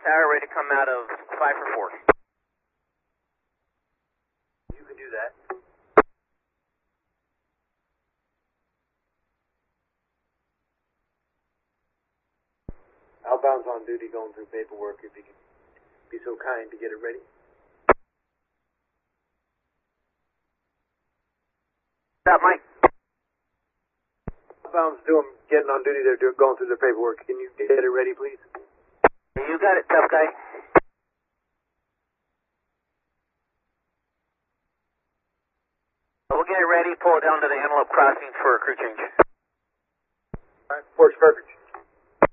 Tower, ready to come out of 5 for 4. You can do that. Outbound's on duty going through paperwork, if you can be so kind to get it ready. What's up, Mike? Outbound's getting on duty, they're going through the paperwork. Can you get it ready, please? You got it, tough guy. We'll get it ready, pull it down to the Antelope Crossing for a crew change. All right, Porch perfect.